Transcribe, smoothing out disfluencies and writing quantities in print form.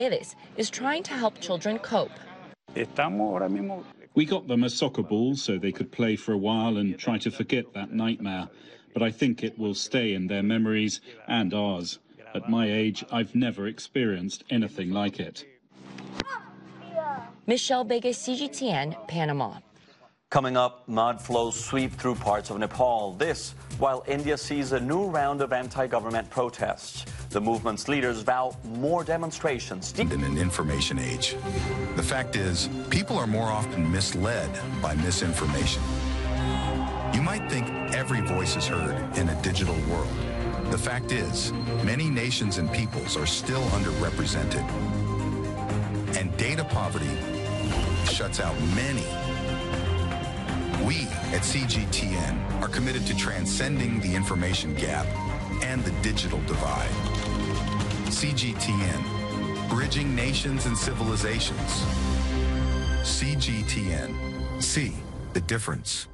Davis is trying to help children cope. We got them a soccer ball so they could play for a while and try to forget that nightmare. But I think it will stay in their memories and ours. At my age, I've never experienced anything like it. Michelle Begue, CGTN, Panama. Coming up, mud flows sweep through parts of Nepal. This while India sees a new round of anti-government protests. The movement's leaders vow more demonstrations. In an information age, the fact is, people are more often misled by misinformation. You might think every voice is heard in a digital world. The fact is, many nations and peoples are still underrepresented. And data poverty shuts out many. We at CGTN are committed to transcending the information gap and the digital divide. CGTN, bridging nations and civilizations. CGTN, see the difference.